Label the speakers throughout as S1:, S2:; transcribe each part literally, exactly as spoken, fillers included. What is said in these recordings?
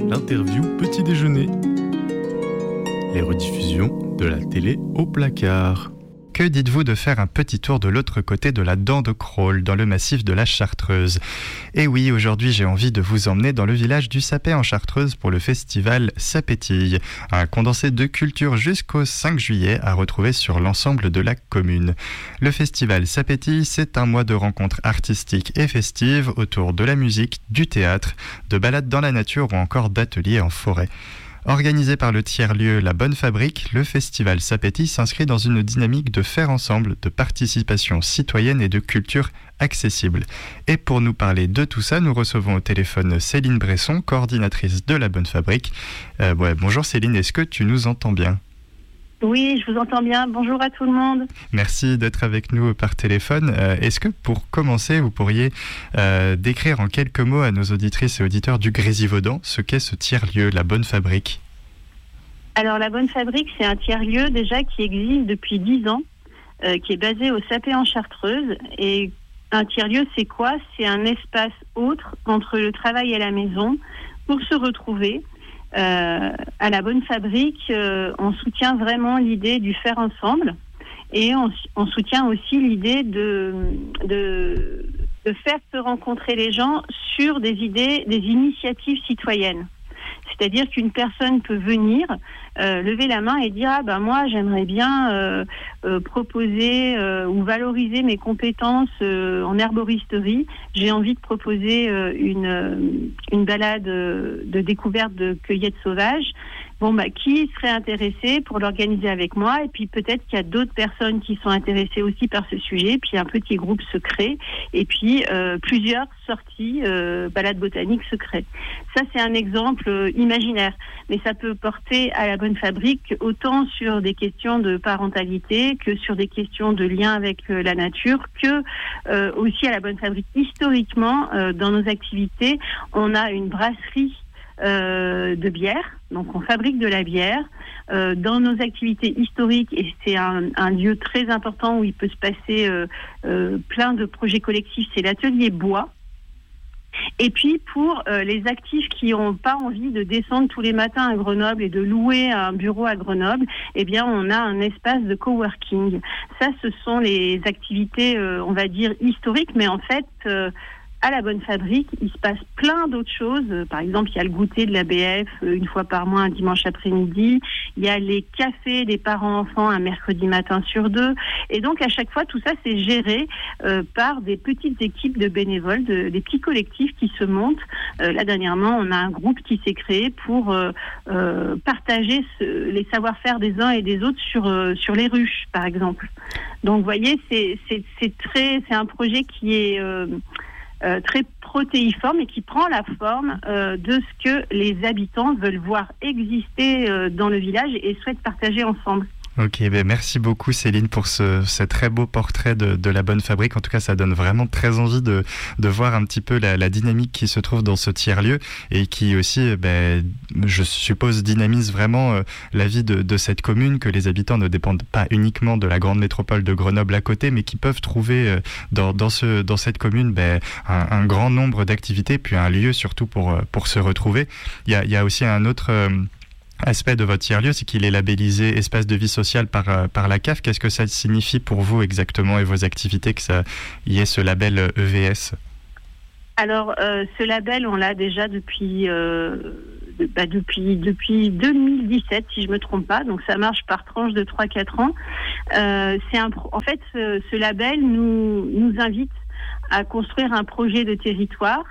S1: L'interview petit déjeuner. Les rediffusions de la télé au placard. Que dites-vous de faire un petit tour de l'autre côté de la Dent de Crolles, dans le massif de la Chartreuse ? Et oui, aujourd'hui j'ai envie de vous emmener dans le village du Sapet en Chartreuse pour le festival Ça pétille, un condensé de culture jusqu'au cinq juillet à retrouver sur l'ensemble de la commune. Le festival Ça pétille, c'est un mois de rencontres artistiques et festives autour de la musique, du théâtre, de balades dans la nature ou encore d'ateliers en forêt. Organisé par le tiers-lieu La Bonne Fabrique, le festival Ça pétille s'inscrit dans une dynamique de faire ensemble, de participation citoyenne et de culture accessible. Et pour nous parler de tout ça, nous recevons au téléphone Céline Bresson, coordinatrice de La Bonne Fabrique. Euh, ouais, bonjour Céline, est-ce que tu nous entends bien ?
S2: Oui, je vous entends bien. Bonjour à tout le monde.
S1: Merci d'être avec nous par téléphone. Euh, est-ce que pour commencer, vous pourriez euh, décrire en quelques mots à nos auditrices et auditeurs du Grésivaudan ce qu'est ce tiers-lieu, La Bonne Fabrique ?
S2: Alors, La Bonne Fabrique, c'est un tiers-lieu déjà qui existe depuis dix ans, euh, qui est basé au Sapet en Chartreuse. Et un tiers-lieu, c'est quoi ? C'est un espace autre entre le travail et la maison pour se retrouver. Euh, à La Bonne Fabrique, euh, on soutient vraiment l'idée du faire ensemble et on, on soutient aussi l'idée de, de, de faire se rencontrer les gens sur des idées, des initiatives citoyennes. C'est-à-dire qu'une personne peut venir, euh, lever la main et dire « Ah ben moi j'aimerais bien euh, euh, proposer euh, ou valoriser mes compétences euh, en herboristerie. J'ai envie de proposer euh, une, une balade euh, de découverte de cueillette sauvage. Bon bah qui serait intéressé pour l'organiser avec moi ? Et puis peut-être qu'il y a d'autres personnes qui sont intéressées aussi par ce sujet. Puis un petit groupe se crée et puis euh, plusieurs sorties euh, balades botaniques se créent. Ça c'est un exemple euh, imaginaire, mais ça peut porter à La Bonne Fabrique autant sur des questions de parentalité que sur des questions de lien avec euh, la nature, que euh, aussi à La Bonne Fabrique. Historiquement, euh, dans nos activités, on a une brasserie Euh, de bière, donc on fabrique de la bière euh, dans nos activités historiques et c'est un, un lieu très important où il peut se passer euh, euh, plein de projets collectifs, c'est l'atelier bois. Et puis pour euh, les actifs qui n'ont pas envie de descendre tous les matins à Grenoble et de louer un bureau à Grenoble, eh bien on a un espace de coworking. Ça, ce sont les activités, euh, on va dire historiques, mais en fait euh, à La Bonne Fabrique, il se passe plein d'autres choses. Par exemple, il y a le goûter de l'A B F une fois par mois, un dimanche après-midi. Il y a les cafés des parents-enfants un mercredi matin sur deux. Et donc, à chaque fois, tout ça, c'est géré euh, par des petites équipes de bénévoles, de, des petits collectifs qui se montent. Euh, là, dernièrement, on a un groupe qui s'est créé pour euh, euh, partager ce, les savoir-faire des uns et des autres sur, euh, sur les ruches, par exemple. Donc, vous voyez, c'est, c'est, c'est, très, c'est un projet qui est... Euh, Euh, très protéiforme et qui prend la forme euh, de ce que les habitants veulent voir exister euh, dans le village et souhaitent partager ensemble.
S1: Ok, ben merci beaucoup Céline pour ce, ce très beau portrait de, de La Bonne Fabrique. En tout cas, ça donne vraiment très envie de, de voir un petit peu la, la dynamique qui se trouve dans ce tiers-lieu et qui aussi, ben, je suppose, dynamise vraiment euh, la vie de, de cette commune, que les habitants ne dépendent pas uniquement de la grande métropole de Grenoble à côté, mais qui peuvent trouver euh, dans, dans, ce, dans cette commune ben, un, un grand nombre d'activités, puis un lieu surtout pour, pour se retrouver. Il y a, il y a aussi un autre... Euh, aspect de votre tiers-lieu, c'est qu'il est labellisé espace de vie sociale par, par la C A F. Qu'est-ce que ça signifie pour vous exactement et vos activités que ça y ait ce label E V S ?
S2: Alors, euh, ce label, on l'a déjà depuis, euh, bah, depuis, depuis deux mille dix-sept, si je ne me trompe pas. Donc, ça marche par tranche de trois à quatre ans. Euh, c'est un, en fait, ce, ce label nous, nous invite à construire un projet de territoire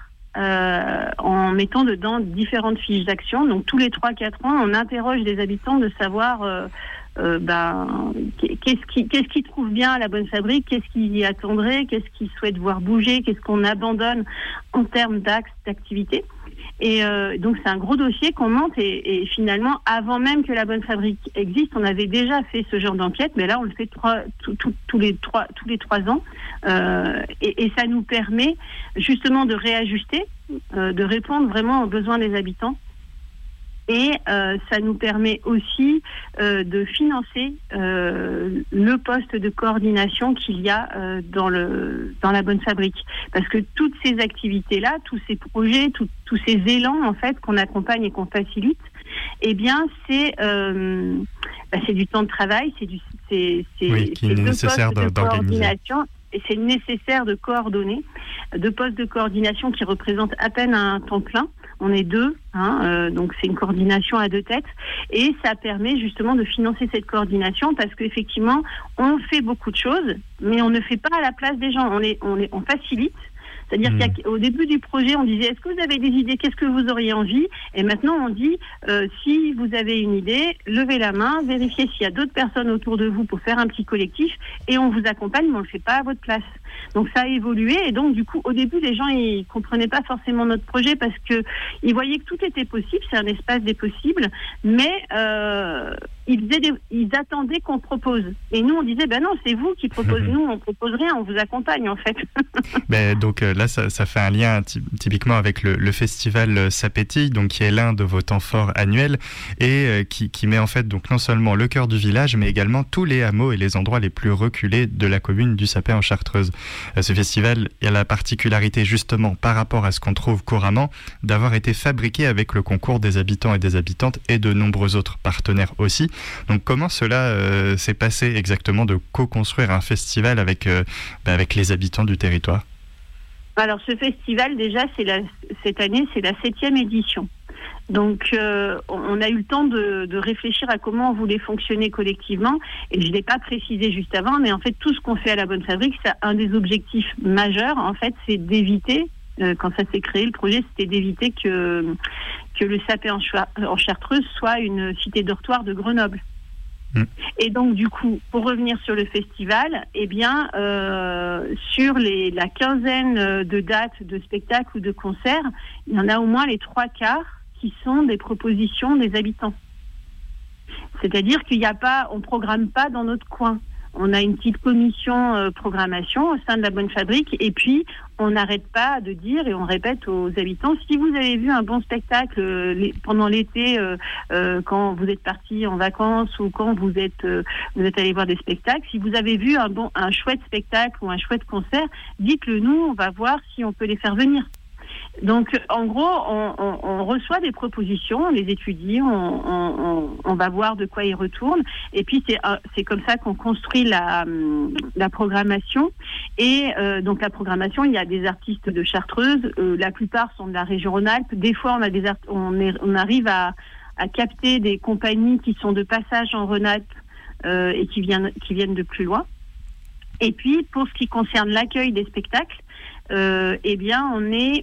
S2: Euh, en mettant dedans différentes fiches d'action. Donc tous les trois à quatre ans, on interroge les habitants de savoir euh, euh, ben, qu'est-ce qui, qu'est-ce qu'ils trouvent bien à La Bonne Fabrique, qu'est-ce qu'ils y attendraient, qu'est-ce qu'ils souhaitent voir bouger, qu'est-ce qu'on abandonne en termes d'axes d'activité. Et euh, donc c'est un gros dossier qu'on monte et, et finalement, avant même que La Bonne Fabrique existe, on avait déjà fait ce genre d'enquête, mais là on le fait trois, tout, tout, tous les trois, tous les trois ans, euh, et, et ça nous permet justement de réajuster, euh, de répondre vraiment aux besoins des habitants. Et euh, ça nous permet aussi euh, de financer euh, le poste de coordination qu'il y a euh, dans, le, dans la Bonne Fabrique. Parce que toutes ces activités-là, tous ces projets, tout, tous ces élans en fait qu'on accompagne et qu'on facilite, eh bien c'est, euh, bah, c'est du temps de travail, c'est, du, c'est, c'est,
S1: oui,
S2: c'est deux
S1: nécessaire
S2: postes de
S1: d'organiser.
S2: coordination. Et c'est nécessaire de coordonner, deux postes de coordination qui représentent à peine un temps plein. On est deux, hein, euh, donc c'est une coordination à deux têtes. Et ça permet justement de financer cette coordination parce qu'effectivement, on fait beaucoup de choses, mais on ne fait pas à la place des gens. On, est, on, est, on facilite. C'est-à-dire mmh. qu'au début du projet, on disait « Est-ce que vous avez des idées ? Qu'est-ce que vous auriez envie ?» Et maintenant, on dit euh, « Si vous avez une idée, levez la main, vérifiez s'il y a d'autres personnes autour de vous pour faire un petit collectif et on vous accompagne, mais on ne le fait pas à votre place. » Donc ça a évolué et donc du coup, au début, les gens ils comprenaient pas forcément notre projet parce que ils voyaient que tout était possible, c'est un espace des possibles, mais euh, ils, faisaient des, ils attendaient qu'on propose. Et nous, on disait, ben non, c'est vous qui proposez, nous, on propose rien, on vous accompagne en fait.
S1: Ben, donc euh, là, ça, ça fait un lien ty- typiquement avec le, le festival Sapétille, donc qui est l'un de vos temps forts annuels et euh, qui, qui met en fait donc non seulement le cœur du village, mais également tous les hameaux et les endroits les plus reculés de la commune du Sapé en Chartreuse. Euh, ce festival a la particularité justement par rapport à ce qu'on trouve couramment d'avoir été fabriqué avec le concours des habitants et des habitantes et de nombreux autres partenaires aussi. Donc comment cela euh, s'est passé exactement de co-construire un festival avec, euh, bah, avec les habitants du territoire ?
S2: Alors ce festival déjà, c'est la, cette année, c'est la septième édition. Donc euh, on a eu le temps de, de réfléchir à comment on voulait fonctionner collectivement et je ne l'ai pas précisé juste avant, mais en fait tout ce qu'on fait à la Bonne Fabrique, c'est un des objectifs majeurs, en fait, c'est d'éviter, euh, quand ça s'est créé, le projet, c'était d'éviter que, que le Sapé en, en Chartreuse soit une cité dortoir de Grenoble. Mmh. Et donc du coup, pour revenir sur le festival, eh bien, euh, sur les, la quinzaine de dates de spectacles ou de concerts, il y en a au moins les trois quarts qui sont des propositions des habitants. C'est-à-dire qu'il n'y a pas, on programme pas dans notre coin. On a une petite commission euh, programmation au sein de la Bonne Fabrique et puis on n'arrête pas de dire et on répète aux habitants, si vous avez vu un bon spectacle euh, les, pendant l'été euh, euh, quand vous êtes partis en vacances ou quand vous êtes euh, vous êtes allé voir des spectacles, si vous avez vu un bon un chouette spectacle ou un chouette concert, dites-le nous, on va voir si on peut les faire venir. Donc, en gros, on, on, on reçoit des propositions, on les étudie, on, on, on va voir de quoi ils retournent. Et puis, c'est, c'est comme ça qu'on construit la, la programmation. Et euh, donc, la programmation, il y a des artistes de Chartreuse. Euh, la plupart sont de la région Rhône-Alpes. Des fois, on, a des art- on, est, on arrive à, à capter des compagnies qui sont de passage en Rhône-Alpes euh, et qui viennent, qui viennent de plus loin. Et puis, pour ce qui concerne l'accueil des spectacles, euh, eh bien, on est...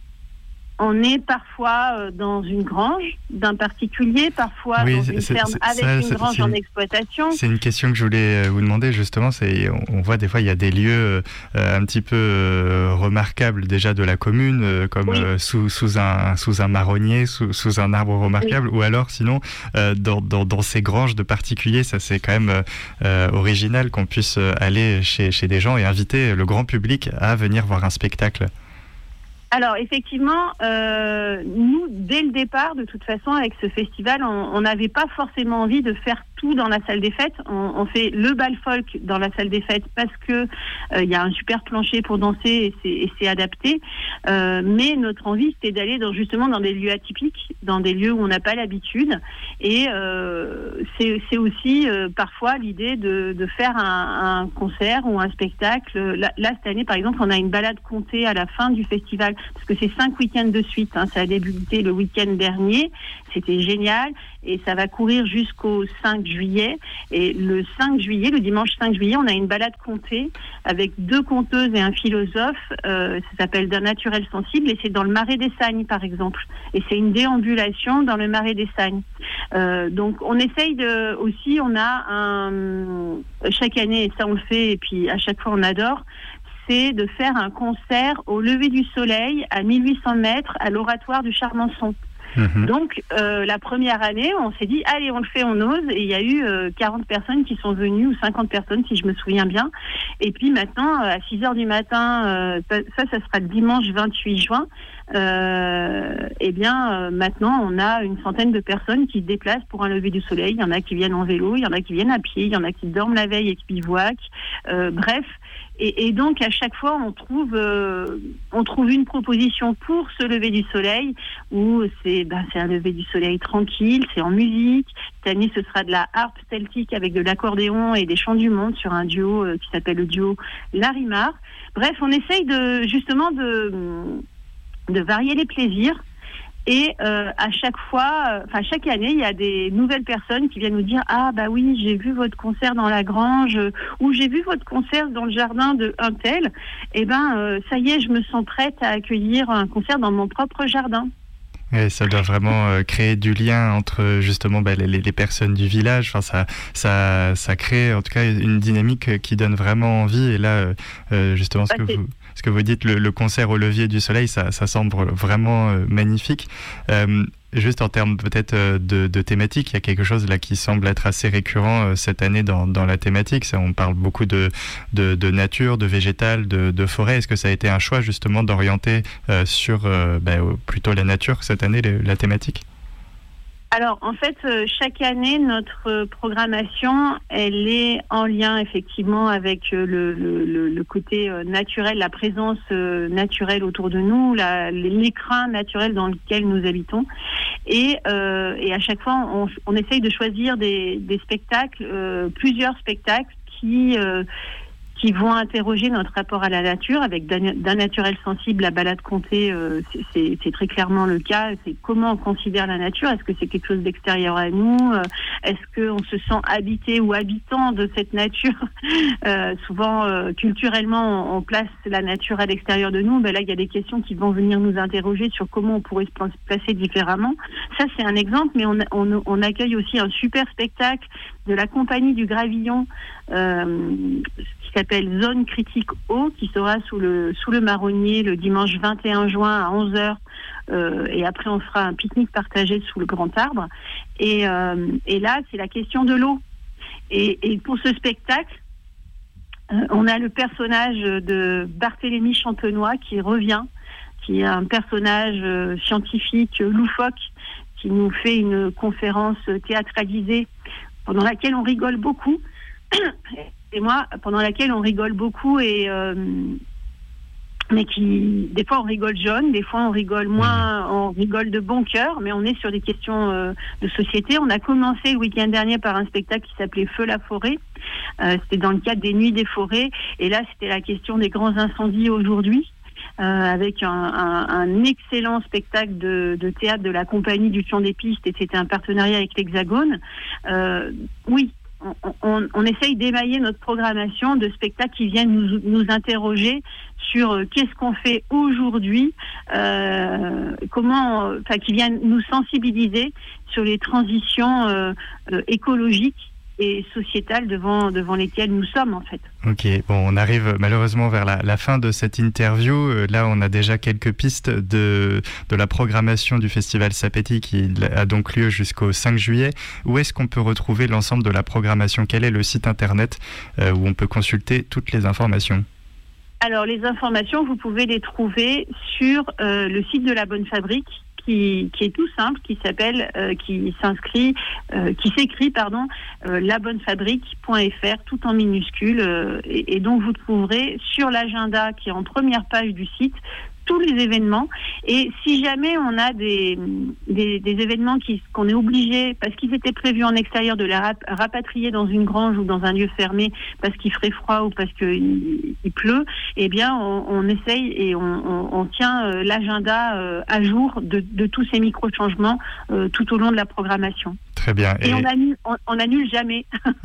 S2: On est parfois dans une grange d'un particulier, parfois oui, dans une ferme avec ça, une grange en exploitation.
S1: C'est une question que je voulais vous demander justement. C'est, on voit des fois il y a des lieux euh, un petit peu euh, remarquables déjà de la commune, euh, comme oui. euh, sous, sous, un, sous un marronnier, sous, sous un arbre remarquable, oui. ou alors sinon euh, dans, dans, dans ces granges de particuliers. Ça c'est quand même euh, original qu'on puisse aller chez, chez des gens et inviter le grand public à venir voir un spectacle.
S2: Alors effectivement, euh, nous, dès le départ, de toute façon, avec ce festival, on n'avait pas forcément envie de faire tout dans la salle des fêtes. On, on fait le bal folk dans la salle des fêtes parce que il euh, y a un super plancher pour danser et c'est, et c'est adapté. Euh, mais notre envie, c'était d'aller dans, justement dans des lieux atypiques, dans des lieux où on n'a pas l'habitude. Et euh, c'est, c'est aussi euh, parfois l'idée de, de faire un, un concert ou un spectacle. Là, là, cette année, par exemple, on a une balade comptée à la fin du festival. Parce que c'est cinq week-ends de suite, hein. Ça a débuté le week-end dernier, c'était génial, et ça va courir jusqu'au cinq juillet, et le cinq juillet, le dimanche cinq juillet, on a une balade contée avec deux conteuses et un philosophe, euh, ça s'appelle D'un naturel sensible, et c'est dans le Marais des Sagnes par exemple, et c'est une déambulation dans le Marais des Sagnes. Euh, donc on essaye de, aussi, on a un, chaque année, et ça on le fait, et puis à chaque fois on adore, c'est de faire un concert au lever du soleil à mille huit cents mètres à l'oratoire du Charmençon. Mmh. Donc euh, la première année, on s'est dit allez, on le fait, on ose, et il y a eu euh, quarante personnes qui sont venues, ou cinquante personnes si je me souviens bien. Et puis maintenant, à six heures du matin, euh, ça, ça sera le dimanche vingt-huit juin, euh, eh bien, euh, maintenant, on a une centaine de personnes qui se déplacent pour un lever du soleil. Il y en a qui viennent en vélo, il y en a qui viennent à pied, il y en a qui dorment la veille et qui bivouaquent. Euh, bref, et, et donc à chaque fois, on trouve, euh, on trouve une proposition pour ce lever du soleil où c'est, ben, c'est un lever du soleil tranquille, c'est en musique. Cette année, ce sera de la harpe celtique avec de l'accordéon et des chants du monde sur un duo euh, qui s'appelle le duo Larimar. Bref, on essaye de justement de, de varier les plaisirs. Et euh, à chaque fois, enfin euh, chaque année, il y a des nouvelles personnes qui viennent nous dire « Ah bah oui, j'ai vu votre concert dans la grange euh, ou j'ai vu votre concert dans le jardin de un tel. Eh ben, euh, ça y est, je me sens prête à accueillir un concert dans mon propre jardin. »
S1: Et ça doit vraiment euh, créer du lien entre justement bah, les, les personnes du village. Enfin, ça, ça, ça crée en tout cas une dynamique qui donne vraiment envie. Et là, euh, justement, ce, bah, que vous, ce que vous dites, le, le concert au levier du soleil, ça, ça semble vraiment euh, magnifique. Euh, Juste en termes peut-être de, de thématique, il y a quelque chose là qui semble être assez récurrent cette année dans, dans la thématique. Ça, on parle beaucoup de, de, de nature, de végétal, de, de forêt. Est-ce que ça a été un choix justement d'orienter euh, sur euh, bah, plutôt la nature cette année, la thématique ?
S2: Alors, en fait, euh, chaque année, notre programmation, elle est en lien effectivement avec euh, le, le, le côté euh, naturel, la présence euh, naturelle autour de nous, la, l'écrin naturel dans lequel nous habitons. Et, euh, et à chaque fois, on, on essaye de choisir des, des spectacles, euh, plusieurs spectacles qui... Euh, qui vont interroger notre rapport à la nature. Avec d'un, d'un naturel sensible, la balade comptée, euh, c'est, c'est, c'est très clairement le cas. C'est comment on considère la nature. Est-ce que c'est quelque chose d'extérieur à nous ? Est-ce qu'on se sent habité ou habitant de cette nature ? euh, Souvent, euh, culturellement, on, on place la nature à l'extérieur de nous. Ben là, il y a des questions qui vont venir nous interroger sur comment on pourrait se placer différemment. Ça, c'est un exemple, mais on, on, on accueille aussi un super spectacle de la compagnie du Gravillon, euh, qui s'appelle Zone Critique Eau, qui sera sous le, sous le marronnier le dimanche vingt et un juin à onze heures. Euh, et après, on fera un pique-nique partagé sous le grand arbre. Et, euh, et là, c'est la question de l'eau. Et, et pour ce spectacle, euh, on a le personnage de Barthélemy Champenois qui revient, qui est un personnage euh, scientifique euh, loufoque, qui nous fait une conférence théâtralisée pendant laquelle on rigole beaucoup. Et moi, pendant laquelle on rigole beaucoup, et euh, mais qui, des fois on rigole jaune, des fois on rigole moins, on rigole de bon cœur, mais on est sur des questions euh, de société. On a commencé le week-end dernier par un spectacle qui s'appelait Feu la forêt. Euh, c'était dans le cadre des Nuits des forêts, et là c'était la question des grands incendies aujourd'hui. Euh, avec un, un, un excellent spectacle de, de théâtre de la compagnie du Chant des Pistes, et c'était un partenariat avec l'Hexagone. Euh, oui, on, on, on essaye d'émailler notre programmation de spectacles qui viennent nous, nous interroger sur euh, qu'est-ce qu'on fait aujourd'hui, euh, comment, enfin, qui viennent nous sensibiliser sur les transitions euh, euh, écologiques et sociétales devant, devant lesquelles nous sommes, en fait.
S1: Ok, bon, on arrive malheureusement vers la, la fin de cette interview. Euh, là, on a déjà quelques pistes de, de la programmation du Festival Sapeti qui a donc lieu jusqu'au cinq juillet. Où est-ce qu'on peut retrouver l'ensemble de la programmation ? Quel est le site internet euh, où on peut consulter toutes les informations ?
S2: Alors, les informations, vous pouvez les trouver sur euh, le site de La Bonne Fabrique, Qui, qui est tout simple, qui s'appelle, euh, qui s'inscrit, euh, qui s'écrit, pardon, euh, labonnefabrique point f r, tout en minuscules, euh, et, et donc vous trouverez sur l'agenda qui est en première page du site tous les événements. Et si jamais on a des, des, des événements qui, qu'on est obligé, parce qu'ils étaient prévus en extérieur, de les rap- rapatrier dans une grange ou dans un lieu fermé parce qu'il ferait froid ou parce qu'il il pleut, eh bien on, on essaye et on, on, on tient euh, l'agenda euh, à jour de, de tous ces micro-changements euh, tout au long de la programmation.
S1: Très bien.
S2: Et, et on annule, on, on annule jamais.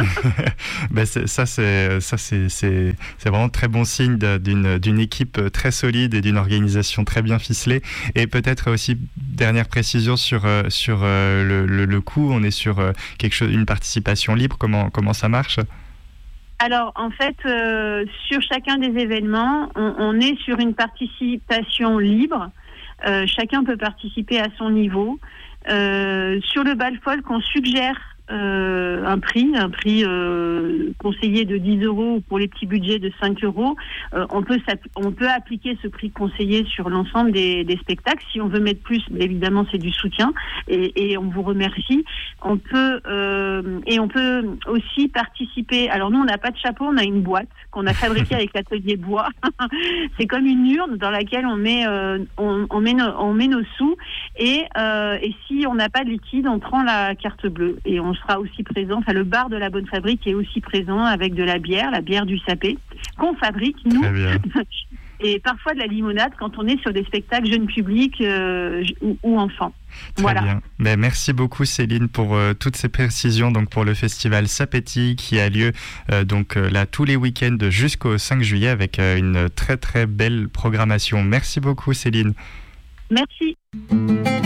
S1: ben c'est, ça, c'est, ça c'est, c'est, c'est vraiment très bon signe d'une, d'une équipe très solide et d'une organisation très bien ficelée. Et peut-être aussi, dernière précision sur, sur le, le, le coût, on est sur quelque chose, une participation libre, comment, comment ça marche ?
S2: Alors, en fait, euh, sur chacun des événements, on, on est sur une participation libre. Euh, chacun peut participer à son niveau. Euh, sur le bal folk, on suggère euh, un prix, un prix euh, conseillé de dix euros ou pour les petits budgets de cinq euros. Euh, on peut on peut appliquer ce prix conseillé sur l'ensemble des, des spectacles. Si on veut mettre plus, évidemment, c'est du soutien et, et on vous remercie. On peut euh, et on peut aussi participer. Alors nous, on n'a pas de chapeau, on a une boîte qu'on a fabriquée avec l'atelier bois. C'est comme une urne dans laquelle on met euh, on, on met nos, on met nos sous et euh, et si on n'a pas de liquide, on prend la carte bleue et on sera aussi présent. Enfin, le bar de la Bonne Fabrique est aussi présent avec de la bière, la bière du Sapé qu'on fabrique nous.
S1: Très bien.
S2: Et parfois de la limonade quand on est sur des spectacles jeunes publics euh, ou, ou enfants.
S1: Très
S2: voilà.
S1: bien. Ben, merci beaucoup Céline pour euh, toutes ces précisions donc pour le festival Sapétit qui a lieu euh, donc euh, là tous les week-ends jusqu'au cinq juillet avec euh, une très très belle programmation. Merci beaucoup Céline.
S2: Merci.